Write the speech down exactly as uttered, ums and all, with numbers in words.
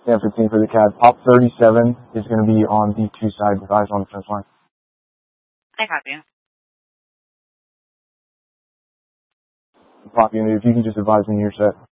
Stand fifteen for the C A D. Pop thirty-seven is going to be on the two side with eyes on the fence line. I copy. Pop unit, if you can just advise me you're set.